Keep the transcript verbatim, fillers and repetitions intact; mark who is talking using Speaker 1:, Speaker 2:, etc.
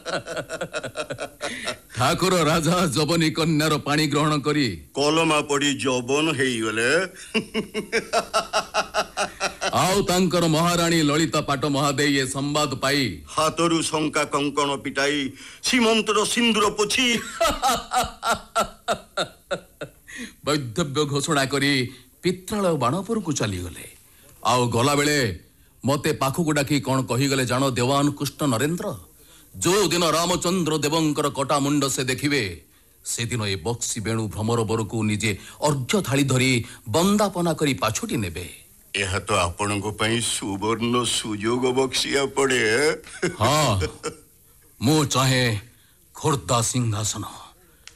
Speaker 1: ଠାକୁର ରାଜା ଯବନୀ କନ୍ୟାର ପାଣି ଗ୍ରହଣ କରି
Speaker 2: କଲମା ପଡ଼ି ଯବନ ହେଇଗଲେ
Speaker 1: ଆଉ ତାଙ୍କର ମହାରାଣୀ ଲଳିତା ପାଟ ମହାଦେଇ ଏ ସମ୍ବାଦ ପାଇ
Speaker 2: ହାତରୁ ଶଙ୍କା କଙ୍କଣ ପିଟାଇ ସୀମନ୍ତର ସିନ୍ଦୁର ପୋଛି
Speaker 1: ବୈଧବ୍ୟ ଘୋଷଣା କରି ପିତ୍ରାଳୟ ବାଣପୁରକୁ ଚାଲିଗଲେ। ଆଉ ଗଲାବେଳେ ମତେ ପାଖକୁ ଡାକି କ'ଣ କହିଗଲେ ଜାଣ ଦେୱାନ କୃଷ୍ଣ ନରେନ୍ଦ୍ର? ଯୋଉ ଦିନ ରାମଚନ୍ଦ୍ର ଦେବଙ୍କର କଟା ମୁଣ୍ଡ ସେ ଦେଖିବେ ସେଦିନ ଏ ବକ୍ସି ବେଣୁ ଭ୍ରମର ବରକୁ ନିଜେ ଅର୍ଘ୍ୟ ଥାଳି ଧରି ବନ୍ଦାପନା କରି ପାଛୋଟି ନେବେ।
Speaker 2: ଏହା ତ ଆପଣଙ୍କ ପାଇଁ ସୁବର୍ଣ୍ଣ ସୁଯୋଗ ବକ୍ସିଆ ପଡ଼େ।
Speaker 1: ହଁ, ମୁଁ ଚାହେଁ ଖୋର୍ଦ୍ଧା ସିଂହାସନ।